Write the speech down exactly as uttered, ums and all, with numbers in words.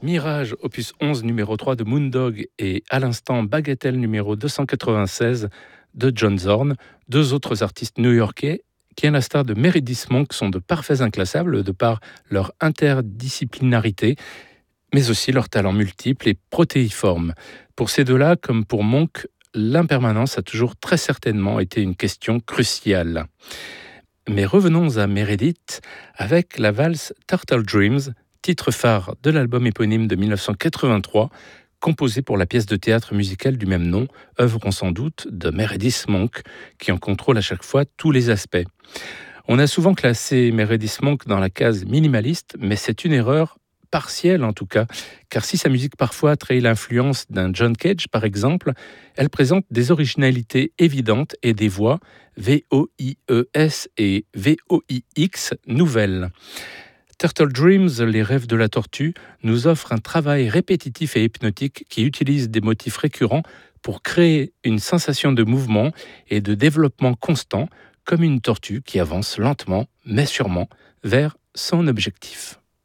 Mirage, opus onze, numéro trois de Moondog et à l'instant Bagatelle numéro deux cent quatre-vingt-seize de John Zorn, deux autres artistes new-yorkais qui, à l'instar de Meredith Monk, sont de parfaits inclassables de par leur interdisciplinarité, mais aussi leurs talents multiples et protéiformes. Pour ces deux-là, comme pour Monk, l'impermanence a toujours très certainement été une question cruciale. Mais revenons à Meredith avec la valse Turtle Dreams, titre phare de l'album éponyme de dix-neuf cent quatre-vingt-trois, composé pour la pièce de théâtre musicale du même nom, œuvre sans doute de Meredith Monk, qui en contrôle à chaque fois tous les aspects. On a souvent classé Meredith Monk dans la case minimaliste, mais c'est une erreur partielle en tout cas, car si sa musique parfois trahit l'influence d'un John Cage par exemple, elle présente des originalités évidentes et des voix V O I E S et V O I X nouvelles. Turtle Dreams, les rêves de la tortue, nous offre un travail répétitif et hypnotique qui utilise des motifs récurrents pour créer une sensation de mouvement et de développement constant, comme une tortue qui avance lentement mais sûrement vers son objectif.